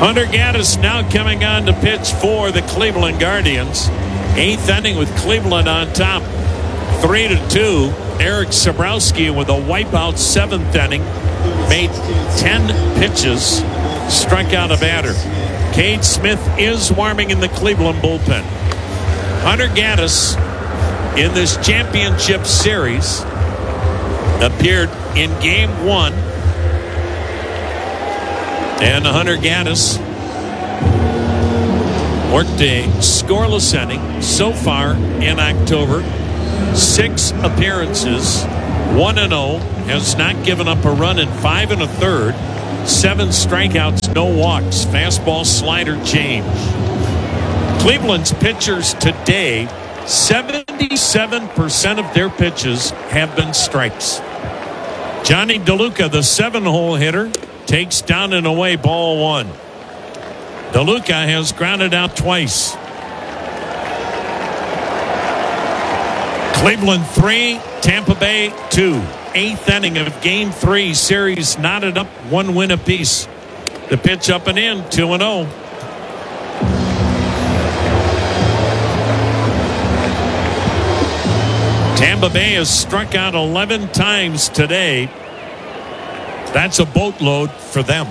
Hunter Gaddis now coming on to pitch for the Cleveland Guardians. 8th inning with Cleveland on top, 3-2. Eric Sabrowski with a wipeout 7th inning. Made 10 pitches, struck out a batter. Cade Smith is warming in the Cleveland bullpen. Hunter Gaddis in this championship series appeared in Game 1. And Hunter Gaddis worked a scoreless inning so far in October. 6 appearances, 1-0, has not given up a run in 5 1/3. 7 strikeouts, no walks, fastball slider change. Cleveland's pitchers today, 77% of their pitches have been strikes. Johnny DeLuca, the 7-hole hitter, takes down and away ball 1. DeLuca has grounded out twice. Cleveland 3, Tampa Bay 2. 8th inning of Game 3, series knotted up, 1 win apiece. The pitch up and in, 2-0. Tampa Bay has struck out 11 times today. That's a boatload for them.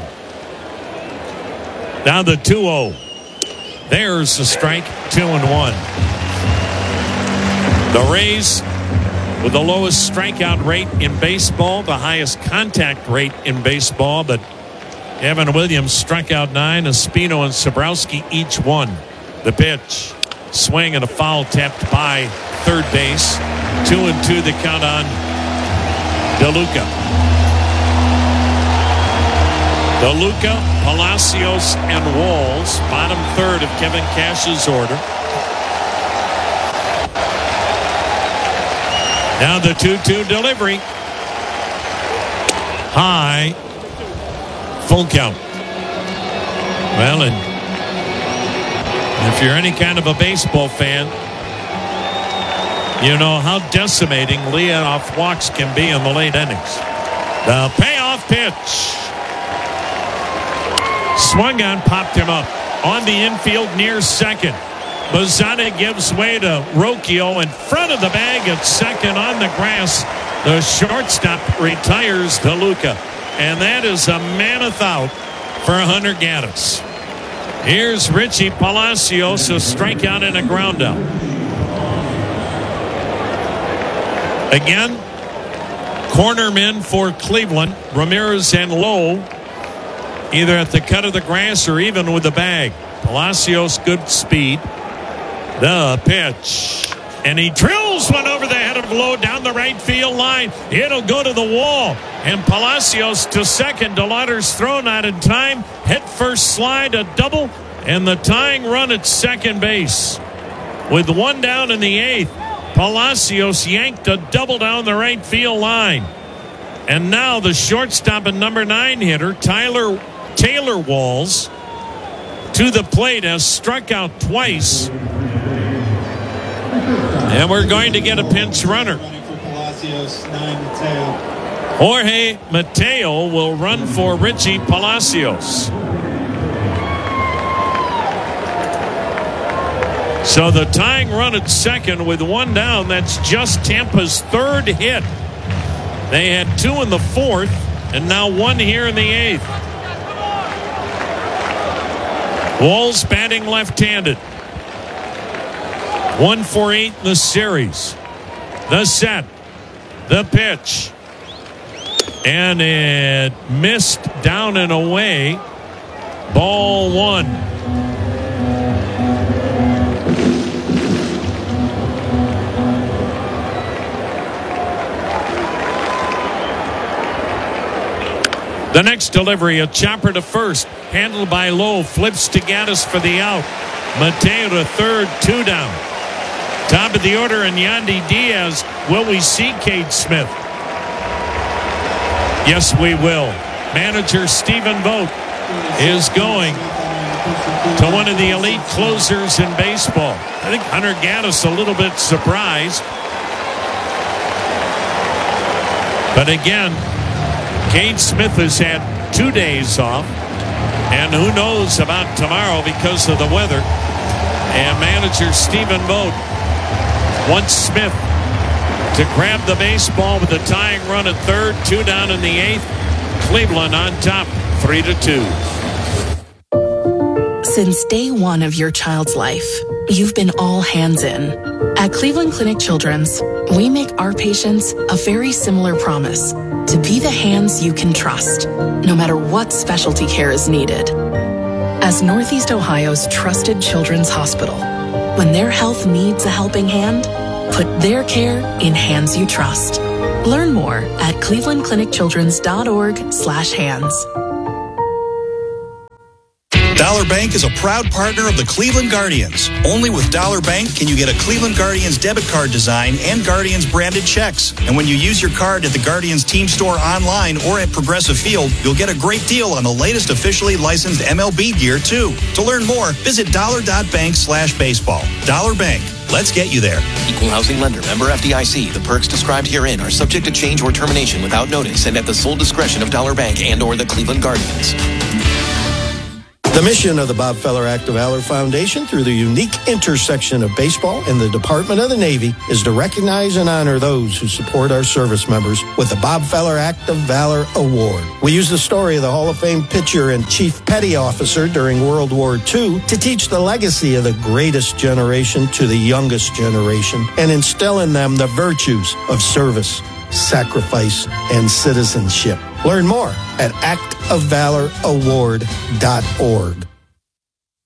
Now the 2-0. There's the strike, 2-1. The Rays with the lowest strikeout rate in baseball, the highest contact rate in baseball, but Evan Williams struck out 9, Espino and Sabrowski each 1. The pitch, swing and a foul tapped by third base. 2-2 the count on DeLuca. DeLuca, Palacios, and Walls, bottom third of Kevin Cash's order. Now the 2-2 delivery. High. Full count. Well, and if you're any kind of a baseball fan, you know how decimating leadoff walks can be in the late innings. The payoff pitch. Swung on, popped him up. On the infield near second. Bazzana gives way to Rocchio in front of the bag at second on the grass. The shortstop retires DeLuca. And that is a mammoth out for Hunter Gaddis. Here's Richie Palacios, a strikeout and a ground out. Again, cornermen for Cleveland, Ramirez and Lowe, either at the cut of the grass or even with the bag. Palacios, good speed. The pitch. And he drills one over the head of Lowe down the right field line. It'll go to the wall. And Palacios to second. DeLauder's throw not in time. Head first slide, a double. And the tying run at second base. With 1 down in the 8th, Palacios yanked a double down the right field line. And now the shortstop and number 9 hitter, Taylor Walls, to the plate, has struck out twice. And we're going to get a pinch runner. Jorge Mateo will run for Richie Palacios. So the tying run at second with 1 down, that's just Tampa's 3rd hit. They had 2 in the 4th and now 1 here in the 8th. Walls batting left-handed. 1 for 8 in the series. The set. The pitch. And it missed down and away. Ball 1. The next delivery, a chopper to first. Handled by Lowe. Flips to Gaddis for the out. Mateo to third. 2 down. Top of the order, and Yandy Diaz. Will we see Cade Smith? Yes, we will. Manager Stephen Vogt is going to one of the elite closers in baseball. I think Hunter Gaddis a little bit surprised. But again, Cade Smith has had 2 days off. And who knows about tomorrow because of the weather. And manager Stephen Vogt wants Smith to grab the baseball with a tying run at third, 2 down in the 8th. Cleveland on top, 3-2. Since day one of your child's life, you've been all hands in. At Cleveland Clinic Children's, we make our patients a very similar promise to be the hands you can trust, no matter what specialty care is needed. As Northeast Ohio's trusted children's hospital, when their health needs a helping hand, put their care in hands you trust. Learn more at clevelandclinicchildrens.org/hands. Dollar Bank is a proud partner of the Cleveland Guardians. Only with Dollar Bank can you get a Cleveland Guardians debit card design and Guardians branded checks. And when you use your card at the Guardians team store online or at Progressive Field, you'll get a great deal on the latest officially licensed MLB gear, too. To learn more, visit dollar.bank/baseball. Dollar Bank. Let's get you there. Equal housing lender. Member FDIC. The perks described herein are subject to change or termination without notice and at the sole discretion of Dollar Bank and or the Cleveland Guardians. The mission of the Bob Feller Act of Valor Foundation, through the unique intersection of baseball and the Department of the Navy, is to recognize and honor those who support our service members with the Bob Feller Act of Valor Award. We use the story of the Hall of Fame pitcher and Chief Petty Officer during World War II to teach the legacy of the greatest generation to the youngest generation and instill in them the virtues of service, sacrifice, and citizenship. Learn more at actofvaloraward.org.